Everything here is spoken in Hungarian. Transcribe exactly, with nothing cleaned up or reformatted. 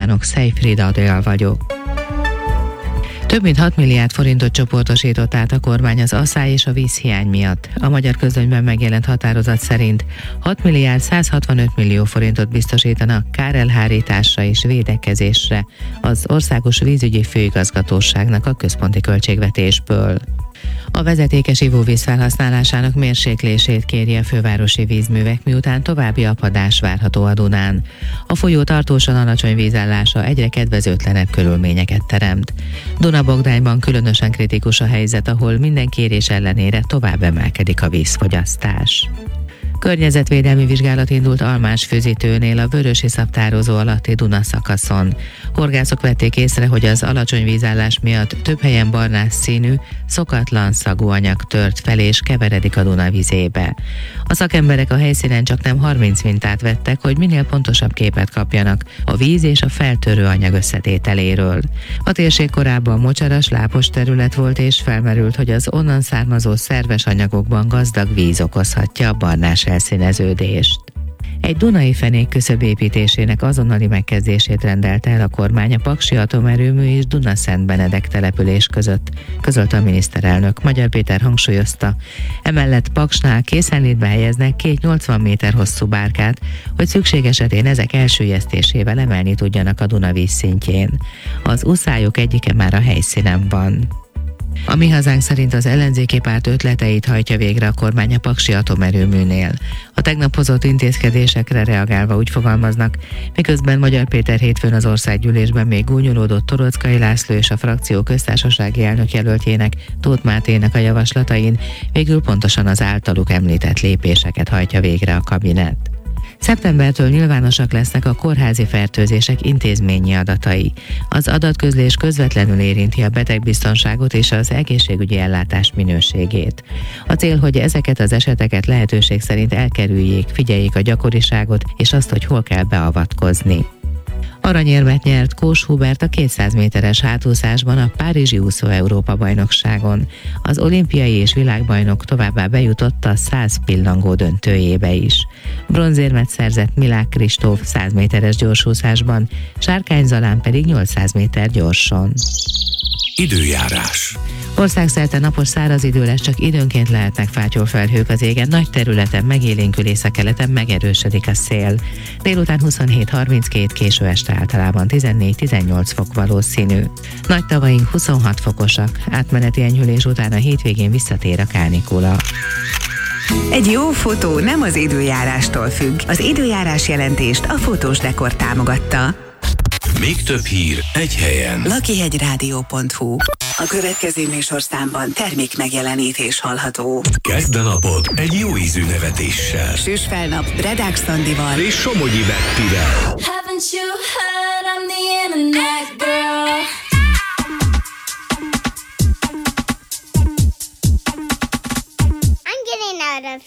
kívánok, Szejfried Adél vagyok. Több mint hat milliárd forintot csoportosított át a kormány az asszály és a vízhiány miatt. A Magyar Közlönyben megjelent határozat szerint hat milliárd százhatvanöt millió forintot biztosítanak kárelhárításra és védekezésre az Országos Vízügyi Főigazgatóságnak a központi költségvetésből. A vezetékes ivóvíz felhasználásának mérséklését kéri a fővárosi vízművek, miután további apadás várható a Dunán. A folyó tartósan alacsony vízállása egyre kedvezőtlenebb körülményeket teremt. Duna-Bogdályban különösen kritikus a helyzet, ahol minden kérés ellenére tovább emelkedik a vízfogyasztás. Környezetvédelmi vizsgálat indult Almás főzítőnél a vörösiszap tározó alatti Duna szakaszon. Horgászok vették észre, hogy az alacsony vízállás miatt több helyen barnás színű, szokatlan szagú anyag tört fel és keveredik a Duna vizébe. A szakemberek a helyszínen csaknem harminc mintát vettek, hogy minél pontosabb képet kapjanak a víz és a feltörő anyag összetételéről. A térség korábban mocsaras, lápos terület volt, és felmerült, hogy az onnan származó szerves anyagokban gazdag víz okozhatja a barnás elszíneződést. Egy dunai fenék küszöb építésének azonnali megkezdését rendelte el a kormány a Paksi Atomerőmű és Dunaszent Benedek település között, közölte a miniszterelnök. Magyar Péter hangsúlyozta, emellett Paksnál készenlétbe helyeznek két nyolcvan méter hosszú bárkát, hogy szükség esetén ezek elsüllyesztésével emelni tudjanak a Duna vízszintjén. Az uszályok egyike már a helyszínen van. A Mi Hazánk szerint az ellenzéki párt ötleteit hajtja végre a kormány a Paksi Atomerőműnél. A tegnap hozott intézkedésekre reagálva úgy fogalmaznak, miközben Magyar Péter hétfőn az országgyűlésben még gúnyolódott Torockai László és a frakció köztársasági elnök jelöltjének, Tóth Máténak a javaslatain, végül pontosan az általuk említett lépéseket hajtja végre a kabinet. Szeptembertől nyilvánosak lesznek a kórházi fertőzések intézményi adatai. Az adatközlés közvetlenül érinti a betegbiztonságot és az egészségügyi ellátás minőségét. A cél, hogy ezeket az eseteket lehetőség szerint elkerüljék, figyeljék a gyakoriságot és azt, hogy hol kell beavatkozni. Aranyérmet nyert Kós Hubert a kétszáz méteres hátúszásban a Párizsi úszó Európa-bajnokságon. Az olimpiai és világbajnok továbbá bejutott a száz pillangó döntőjébe is. Bronzérmet szerzett Milák Kristóf száz méteres gyorsúszásban, Sárkány Zalán pedig nyolcszáz méter gyorson. Időjárás. Országszerte napos száraz idő lesz, csak időnként lehetnek fátyolfelhők az égen, nagy területen megélénkül, északkeleten megerősödik a szél. Délután huszonhét harminckét, késő este általában tizennégy-tizennyolc fok valószínű. Nagy tavaink huszonhat fokosak, átmeneti enyhülés után a hétvégén visszatér a kánikula. Egy jó fotó nem az időjárástól függ. Az időjárás jelentést a Fotós Dekor támogatta. Még több hír egy helyen. lakihegyrádió pont hu. A következő műsorszámban termék megjelenítés hallható. Kezd a napod egy jó ízű nevetéssel. Süss fel nap Redák Szandival és Somogyi Bettivel. Haven't you heard I'm the internet girl?